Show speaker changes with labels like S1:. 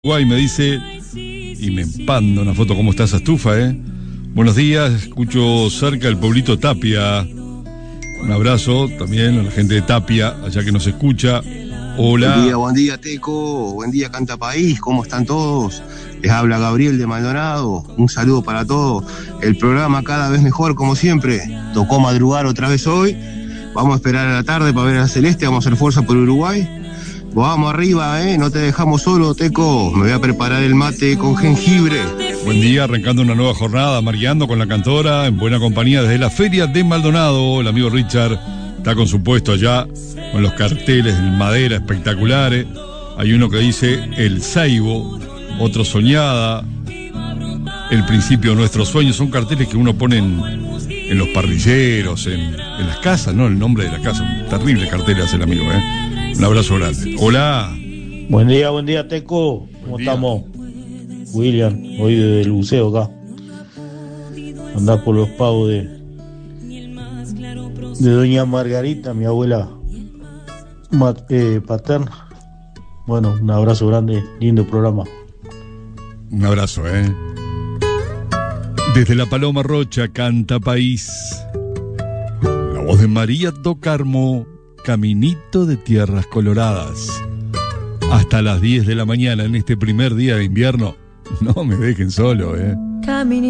S1: Uruguay me dice, y me empanda una foto, ¿cómo está esa estufa, Buenos días, escucho cerca el pueblito Tapia. Un abrazo también a la gente de Tapia, allá que nos escucha. Hola.
S2: Buen día, Teco. Buen día, Canta País. ¿Cómo están todos? Les habla Gabriel de Maldonado. Un saludo para todos. El programa cada vez mejor, como siempre. Tocó madrugar otra vez hoy. Vamos a esperar a la tarde para ver a la Celeste. Vamos a hacer fuerza por Uruguay. Vamos arriba, no te dejamos solo, Teco. Me voy a preparar el mate con jengibre.
S1: Buen día, arrancando una nueva jornada, mariando con la cantora, en buena compañía desde la Feria de Maldonado. El amigo Richard está con su puesto allá, con los carteles de madera espectaculares. Hay uno que dice El Saibo, otro Soñada, El Principio de Nuestros Sueños. Son carteles que uno pone en los parrilleros, en las casas, ¿no? El nombre de la casa. Un terrible cartel hace el amigo, Un abrazo grande. Hola.
S3: Buen día, Teco. ¿Cómo estamos? William, hoy desde el buceo acá. Andás por los pagos de doña Margarita, mi abuela paterna. Bueno, un abrazo grande, lindo programa.
S1: Un abrazo, Desde la Paloma Rocha, Canta País. La voz de María do Carmo, Caminito de Tierras Coloradas. Hasta las 10 de la mañana en este primer día de invierno. No me dejen solo,